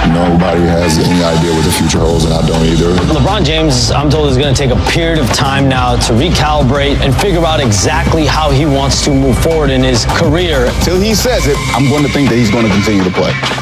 Nobody has any idea what the future holds, and I don't either. LeBron James, I'm told, is going to take a period of time now to recalibrate and figure out exactly how he wants to move forward in his career. Till he says it, I'm going to think that he's going to continue to play.